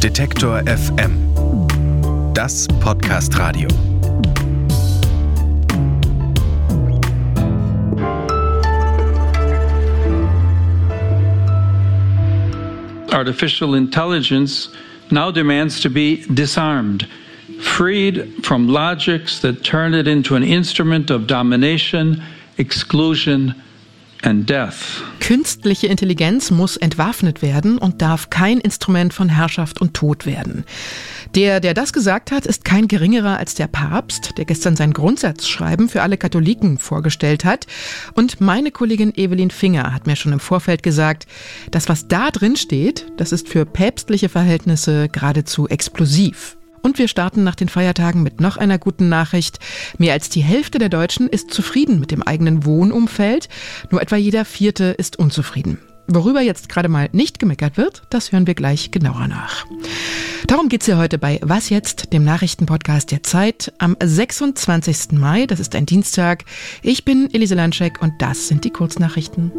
Detektor FM. Das Podcast-Radio. Artificial intelligence now demands to be disarmed, freed from logics that turn it into an instrument of domination, exclusion and death. Künstliche Intelligenz muss entwaffnet werden und darf kein Instrument von Herrschaft und Tod werden. Der das gesagt hat, ist kein geringerer als der Papst, der gestern sein Grundsatzschreiben für alle Katholiken vorgestellt hat. Und meine Kollegin Evelyn Finger hat mir schon im Vorfeld gesagt, das, was da drin steht, das ist für päpstliche Verhältnisse geradezu explosiv. Und wir starten nach den Feiertagen mit noch einer guten Nachricht. Mehr als die Hälfte der Deutschen ist zufrieden mit dem eigenen Wohnumfeld. Nur etwa jeder Vierte ist unzufrieden. Worüber jetzt gerade mal nicht gemeckert wird, das hören wir gleich genauer nach. Darum geht's hier heute bei Was jetzt?, dem Nachrichtenpodcast der Zeit, am 26. Mai, das ist ein Dienstag. Ich bin Elise Landschek und das sind die Kurznachrichten.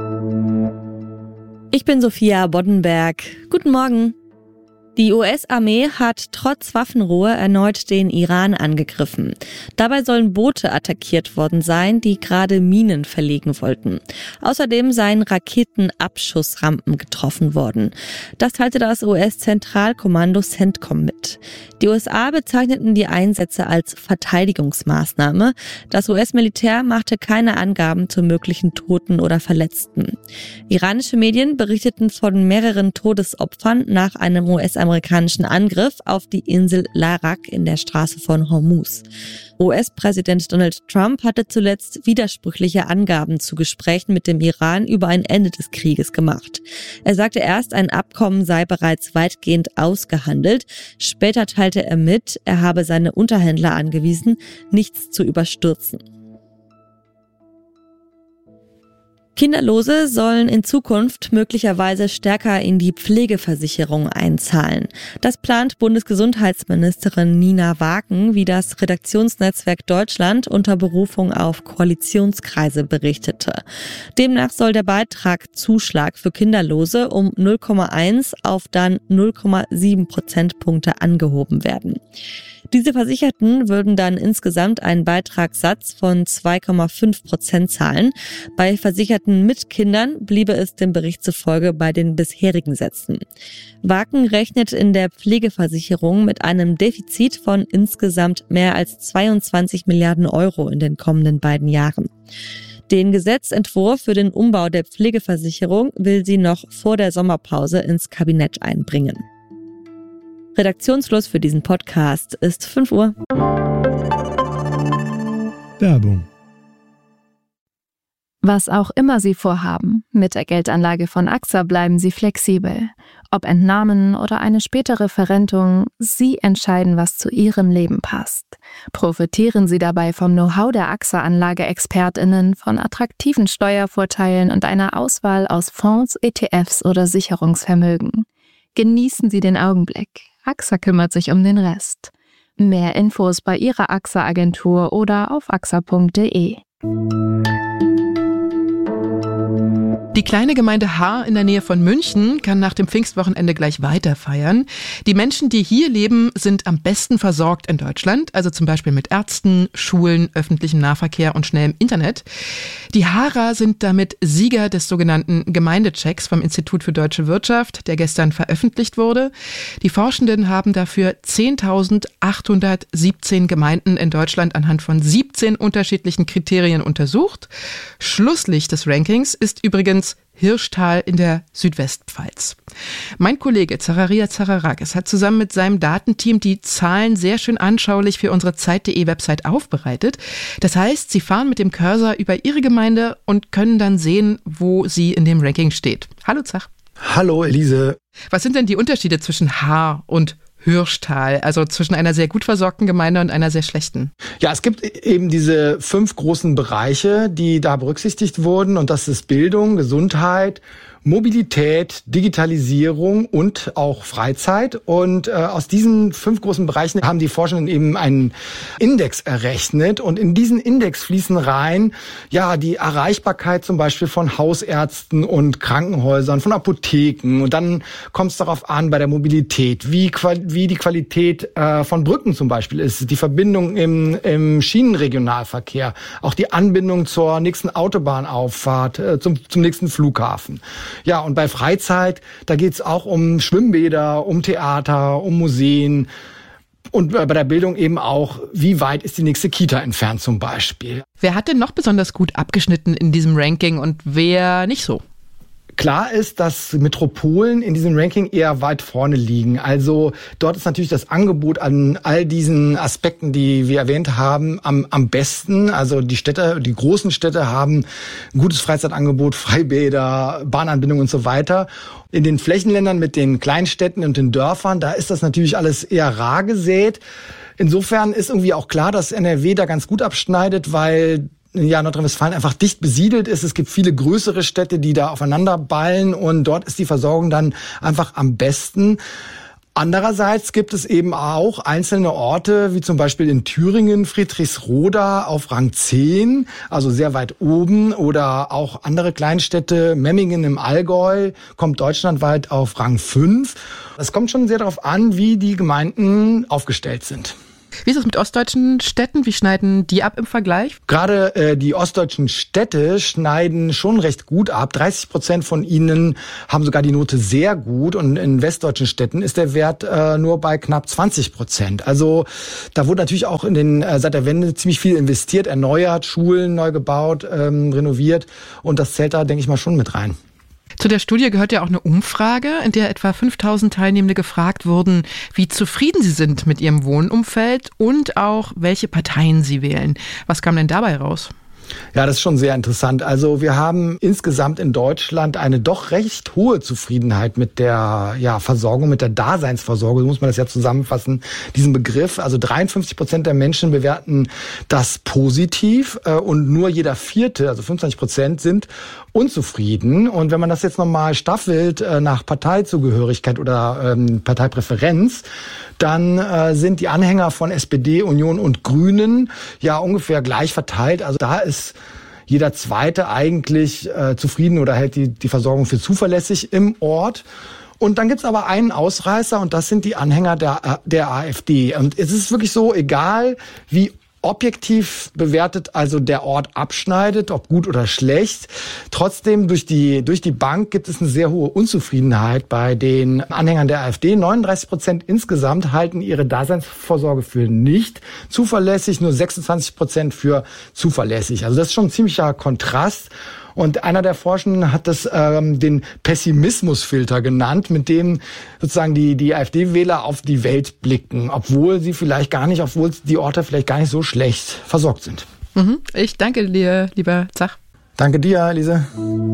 Ich bin Sophia Boddenberg. Guten Morgen. Die US-Armee hat trotz Waffenruhe erneut den Iran angegriffen. Dabei sollen Boote attackiert worden sein, die gerade Minen verlegen wollten. Außerdem seien Raketenabschussrampen getroffen worden. Das teilte das US-Zentralkommando CENTCOM mit. Die USA bezeichneten die Einsätze als Verteidigungsmaßnahme. Das US-Militär machte keine Angaben zu möglichen Toten oder Verletzten. Iranische Medien berichteten von mehreren Todesopfern nach einem US-amerikanischen Angriff auf die Insel Larak in der Straße von Hormuz. US-Präsident Donald Trump hatte zuletzt widersprüchliche Angaben zu Gesprächen mit dem Iran über ein Ende des Krieges gemacht. Er sagte erst, ein Abkommen sei bereits weitgehend ausgehandelt. Später teilte er mit, er habe seine Unterhändler angewiesen, nichts zu überstürzen. Kinderlose sollen in Zukunft möglicherweise stärker in die Pflegeversicherung einzahlen. Das plant Bundesgesundheitsministerin Nina Waken, wie das Redaktionsnetzwerk Deutschland unter Berufung auf Koalitionskreise berichtete. Demnach soll der Beitragszuschlag für Kinderlose um 0,1 auf dann 0,7 Prozentpunkte angehoben werden. Diese Versicherten würden dann insgesamt einen Beitragssatz von 2,5% zahlen. Bei Versicherten mit Kindern bliebe es dem Bericht zufolge bei den bisherigen Sätzen. Waken rechnet in der Pflegeversicherung mit einem Defizit von insgesamt mehr als 22 Milliarden Euro in den kommenden beiden Jahren. Den Gesetzentwurf für den Umbau der Pflegeversicherung will sie noch vor der Sommerpause ins Kabinett einbringen. Redaktionsschluss für diesen Podcast ist 5 Uhr. Werbung. Was auch immer Sie vorhaben, mit der Geldanlage von AXA bleiben Sie flexibel. Ob Entnahmen oder eine spätere Verrentung, Sie entscheiden, was zu Ihrem Leben passt. Profitieren Sie dabei vom Know-how der AXA-AnlageexpertInnen, von attraktiven Steuervorteilen und einer Auswahl aus Fonds, ETFs oder Sicherungsvermögen. Genießen Sie den Augenblick. AXA kümmert sich um den Rest. Mehr Infos bei Ihrer AXA-Agentur oder auf axa.de. Die kleine Gemeinde Haar in der Nähe von München kann nach dem Pfingstwochenende gleich weiter feiern. Die Menschen, die hier leben, sind am besten versorgt in Deutschland, also zum Beispiel mit Ärzten, Schulen, öffentlichem Nahverkehr und schnellem Internet. Die Haarer sind damit Sieger des sogenannten Gemeindechecks vom Institut für Deutsche Wirtschaft, der gestern veröffentlicht wurde. Die Forschenden haben dafür 10.817 Gemeinden in Deutschland anhand von 17 unterschiedlichen Kriterien untersucht. Schlusslicht des Rankings ist übrigens Hirschtal in der Südwestpfalz. Mein Kollege Zararia Zararakis hat zusammen mit seinem Datenteam die Zahlen sehr schön anschaulich für unsere Zeit.de-Website aufbereitet. Das heißt, Sie fahren mit dem Cursor über Ihre Gemeinde und können dann sehen, wo sie in dem Ranking steht. Hallo Zach. Hallo Elise. Was sind denn die Unterschiede zwischen Haar und Hirschtal, also zwischen einer sehr gut versorgten Gemeinde und einer sehr schlechten? Ja, es gibt eben diese 5 großen Bereiche, die da berücksichtigt wurden, und das ist Bildung, Gesundheit, Mobilität, Digitalisierung und auch Freizeit. Und aus diesen 5 großen Bereichen haben die Forschenden eben einen Index errechnet. Und in diesen Index fließen rein, ja, die Erreichbarkeit zum Beispiel von Hausärzten und Krankenhäusern, von Apotheken. Und dann kommt es darauf an, bei der Mobilität, wie die Qualität von Brücken zum Beispiel ist, die Verbindung im Schienenregionalverkehr, auch die Anbindung zur nächsten Autobahnauffahrt, zum nächsten Flughafen. Ja, und bei Freizeit, da geht's auch um Schwimmbäder, um Theater, um Museen und bei der Bildung eben auch, wie weit ist die nächste Kita entfernt zum Beispiel. Wer hat denn noch besonders gut abgeschnitten in diesem Ranking und wer nicht so? Klar ist, dass Metropolen in diesem Ranking eher weit vorne liegen. Also dort ist natürlich das Angebot an all diesen Aspekten, die wir erwähnt haben, am besten. Also die großen Städte haben ein gutes Freizeitangebot, Freibäder, Bahnanbindung und so weiter. In den Flächenländern mit den Kleinstädten und den Dörfern, da ist das natürlich alles eher rar gesät. Insofern ist irgendwie auch klar, dass NRW da ganz gut abschneidet, weil Nordrhein-Westfalen einfach dicht besiedelt ist. Es gibt viele größere Städte, die da aufeinander ballen und dort ist die Versorgung dann einfach am besten. Andererseits gibt es eben auch einzelne Orte, wie zum Beispiel in Thüringen, Friedrichsroda auf Rang 10, also sehr weit oben, oder auch andere Kleinstädte, Memmingen im Allgäu, kommt deutschlandweit auf Rang 5. Es kommt schon sehr darauf an, wie die Gemeinden aufgestellt sind. Wie ist es mit ostdeutschen Städten? Wie schneiden die ab im Vergleich? Gerade die ostdeutschen Städte schneiden schon recht gut ab. 30% von ihnen haben sogar die Note sehr gut. Und in westdeutschen Städten ist der Wert nur bei knapp 20%. Also da wurde natürlich auch seit der Wende ziemlich viel investiert, erneuert, Schulen neu gebaut, renoviert. Und das zählt da, denke ich mal, schon mit rein. Zu der Studie gehört ja auch eine Umfrage, in der etwa 5.000 Teilnehmende gefragt wurden, wie zufrieden sie sind mit ihrem Wohnumfeld und auch, welche Parteien sie wählen. Was kam denn dabei raus? Ja, das ist schon sehr interessant. Also wir haben insgesamt in Deutschland eine doch recht hohe Zufriedenheit mit der Versorgung, mit der Daseinsversorgung, so muss man das ja zusammenfassen, diesen Begriff. Also 53% der Menschen bewerten das positiv und nur jeder Vierte, also 25%, sind unzufrieden. Und wenn man das jetzt nochmal staffelt nach Parteizugehörigkeit oder Parteipräferenz, dann sind die Anhänger von SPD, Union und Grünen ja ungefähr gleich verteilt. Also da ist jeder Zweite eigentlich zufrieden oder hält die Versorgung für zuverlässig im Ort. Und dann gibt's aber einen Ausreißer und das sind die Anhänger der AfD. Und es ist wirklich so, egal wie objektiv bewertet also der Ort abschneidet, ob gut oder schlecht. Trotzdem durch die Bank gibt es eine sehr hohe Unzufriedenheit bei den Anhängern der AfD. 39% insgesamt halten ihre Daseinsvorsorge für nicht zuverlässig, nur 26% für zuverlässig. Also das ist schon ein ziemlicher Kontrast. Und einer der Forschenden hat das den Pessimismusfilter genannt, mit dem sozusagen die AfD-Wähler auf die Welt blicken, obwohl die Orte vielleicht gar nicht so schlecht versorgt sind. Ich danke dir, lieber Zach. Danke dir, Elise.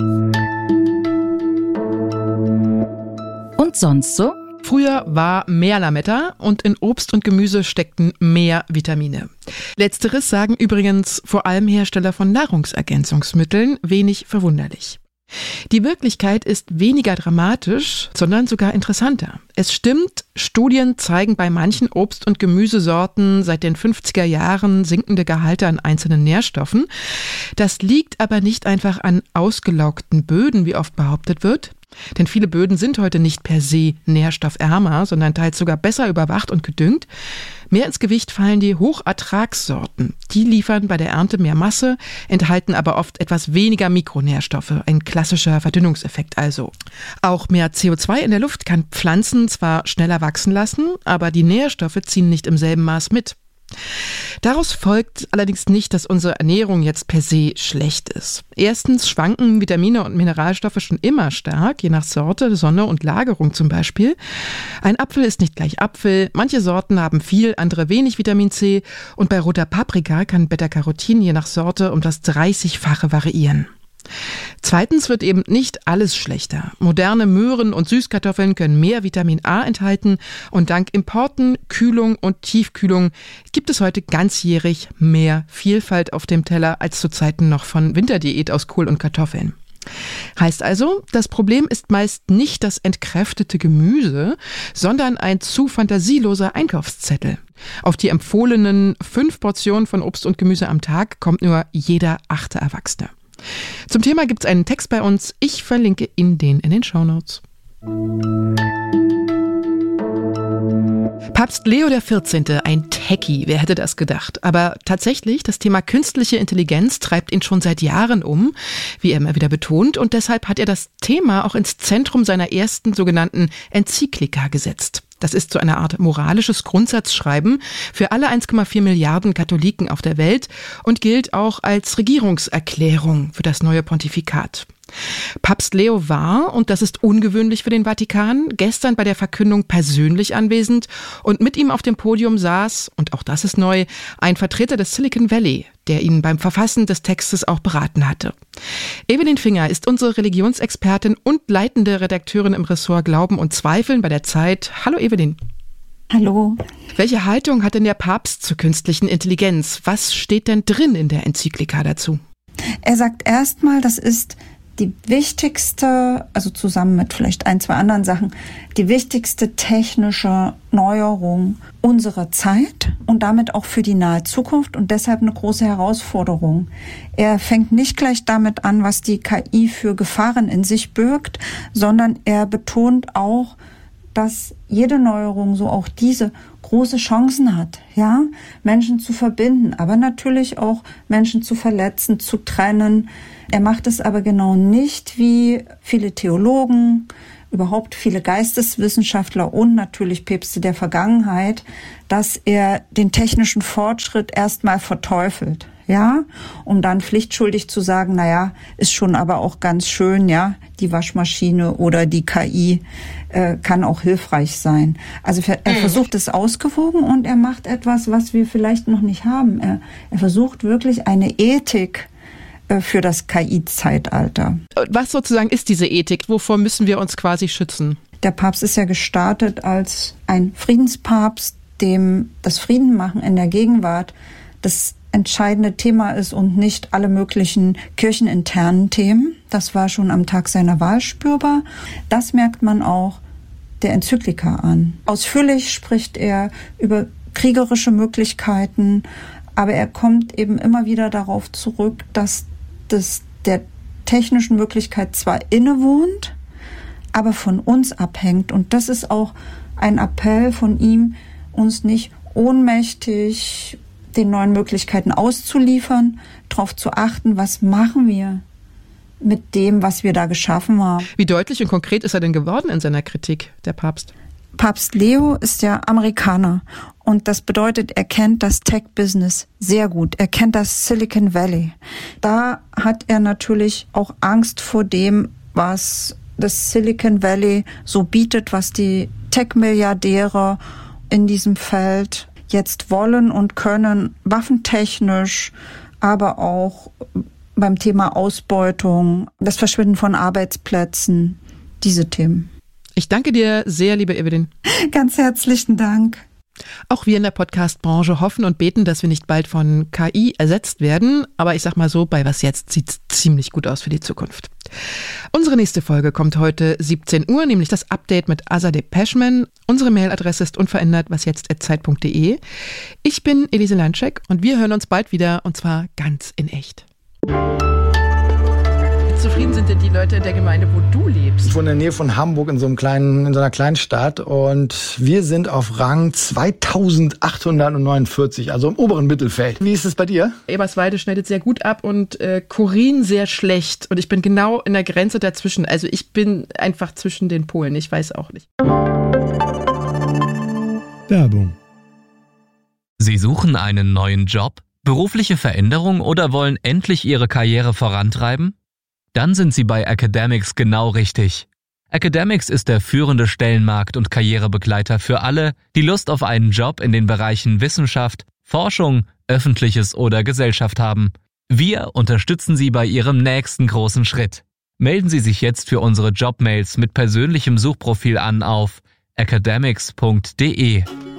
Und sonst so? Früher war mehr Lametta und in Obst und Gemüse steckten mehr Vitamine. Letzteres sagen übrigens vor allem Hersteller von Nahrungsergänzungsmitteln, wenig verwunderlich. Die Wirklichkeit ist weniger dramatisch, sondern sogar interessanter. Es stimmt, Studien zeigen bei manchen Obst- und Gemüsesorten seit den 50er Jahren sinkende Gehalte an einzelnen Nährstoffen. Das liegt aber nicht einfach an ausgelaugten Böden, wie oft behauptet wird. Denn viele Böden sind heute nicht per se nährstoffärmer, sondern teils sogar besser überwacht und gedüngt. Mehr ins Gewicht fallen die Hochertragssorten. Die liefern bei der Ernte mehr Masse, enthalten aber oft etwas weniger Mikronährstoffe. Ein klassischer Verdünnungseffekt also. Auch mehr CO2 in der Luft kann Pflanzen zwar schneller wachsen lassen, aber die Nährstoffe ziehen nicht im selben Maß mit. Daraus folgt allerdings nicht, dass unsere Ernährung jetzt per se schlecht ist. Erstens schwanken Vitamine und Mineralstoffe schon immer stark, je nach Sorte, Sonne und Lagerung zum Beispiel. Ein Apfel ist nicht gleich Apfel, manche Sorten haben viel, andere wenig Vitamin C und bei roter Paprika kann Beta-Carotin je nach Sorte um das 30-fache variieren. Zweitens wird eben nicht alles schlechter. Moderne Möhren und Süßkartoffeln können mehr Vitamin A enthalten und dank Importen, Kühlung und Tiefkühlung gibt es heute ganzjährig mehr Vielfalt auf dem Teller als zu Zeiten noch von Winterdiät aus Kohl und Kartoffeln. Heißt also, das Problem ist meist nicht das entkräftete Gemüse, sondern ein zu fantasieloser Einkaufszettel. Auf die empfohlenen 5 Portionen von Obst und Gemüse am Tag kommt nur jeder 8. Erwachsene. Zum Thema gibt es einen Text bei uns. Ich verlinke Ihnen den in den Shownotes. Papst Leo XIV., ein Techie, wer hätte das gedacht? Aber tatsächlich, das Thema künstliche Intelligenz treibt ihn schon seit Jahren um, wie er immer wieder betont, und deshalb hat er das Thema auch ins Zentrum seiner ersten sogenannten Enzyklika gesetzt. Das ist so eine Art moralisches Grundsatzschreiben für alle 1,4 Milliarden Katholiken auf der Welt und gilt auch als Regierungserklärung für das neue Pontifikat. Papst Leo war, und das ist ungewöhnlich für den Vatikan, gestern bei der Verkündung persönlich anwesend und mit ihm auf dem Podium saß, und auch das ist neu, ein Vertreter des Silicon Valley, der ihn beim Verfassen des Textes auch beraten hatte. Evelyn Finger ist unsere Religionsexpertin und leitende Redakteurin im Ressort Glauben und Zweifeln bei der Zeit. Hallo Evelyn. Hallo. Welche Haltung hat denn der Papst zur künstlichen Intelligenz? Was steht denn drin in der Enzyklika dazu? Er sagt erstmal, das ist die wichtigste, also zusammen mit vielleicht 1, 2 anderen Sachen, die wichtigste technische Neuerung unserer Zeit und damit auch für die nahe Zukunft und deshalb eine große Herausforderung. Er fängt nicht gleich damit an, was die KI für Gefahren in sich birgt, sondern er betont auch, dass jede Neuerung, so auch diese, große Chancen hat, ja, Menschen zu verbinden, aber natürlich auch Menschen zu verletzen, zu trennen. Er macht es aber genau nicht wie viele Theologen, überhaupt viele Geisteswissenschaftler und natürlich Päpste der Vergangenheit, dass er den technischen Fortschritt erstmal verteufelt, ja, um dann pflichtschuldig zu sagen, naja, ist schon aber auch ganz schön, ja, die Waschmaschine oder die KI kann auch hilfreich sein. Also er versucht es ausgewogen und er macht etwas, was wir vielleicht noch nicht haben. Er versucht wirklich eine Ethik für das KI-Zeitalter. Was sozusagen ist diese Ethik? Wovor müssen wir uns quasi schützen? Der Papst ist ja gestartet als ein Friedenspapst, dem das Friedenmachen in der Gegenwart das entscheidende Thema ist und nicht alle möglichen kircheninternen Themen. Das war schon am Tag seiner Wahl spürbar. Das merkt man auch der Enzyklika an. Ausführlich spricht er über kriegerische Möglichkeiten, aber er kommt eben immer wieder darauf zurück, dass das der technischen Möglichkeit zwar innewohnt, aber von uns abhängt. Und das ist auch ein Appell von ihm, uns nicht ohnmächtig den neuen Möglichkeiten auszuliefern, darauf zu achten, was machen wir mit dem, was wir da geschaffen haben. Wie deutlich und konkret ist er denn geworden in seiner Kritik, der Papst? Papst Leo ist ja Amerikaner und das bedeutet, er kennt das Tech-Business sehr gut. Er kennt das Silicon Valley. Da hat er natürlich auch Angst vor dem, was das Silicon Valley so bietet, was die Tech-Milliardäre in diesem Feld jetzt wollen und können, waffentechnisch, aber auch beim Thema Ausbeutung, das Verschwinden von Arbeitsplätzen, diese Themen. Ich danke dir sehr, liebe Evelyn. Ganz herzlichen Dank. Auch wir in der Podcast-Branche hoffen und beten, dass wir nicht bald von KI ersetzt werden. Aber ich sag mal so, bei Was Jetzt sieht's ziemlich gut aus für die Zukunft. Unsere nächste Folge kommt heute 17 Uhr, nämlich das Update mit Azadeh Peschman. Unsere Mailadresse ist unverändert, wasjetzt@zeit.de. Ich bin Elise Landschek und wir hören uns bald wieder, und zwar ganz in echt. Zufrieden sind denn die Leute in der Gemeinde, wo du lebst? Ich wohne in der Nähe von Hamburg in so einer kleinen Stadt und wir sind auf Rang 2849, also im oberen Mittelfeld. Wie ist es bei dir? Eberswalde schneidet sehr gut ab und Chorin sehr schlecht und ich bin genau in der Grenze dazwischen. Also ich bin einfach zwischen den Polen, ich weiß auch nicht. Werbung. Sie suchen einen neuen Job, berufliche Veränderung oder wollen endlich Ihre Karriere vorantreiben? Dann sind Sie bei Academics genau richtig. Academics ist der führende Stellenmarkt- und Karrierebegleiter für alle, die Lust auf einen Job in den Bereichen Wissenschaft, Forschung, Öffentliches oder Gesellschaft haben. Wir unterstützen Sie bei Ihrem nächsten großen Schritt. Melden Sie sich jetzt für unsere Jobmails mit persönlichem Suchprofil an auf academics.de.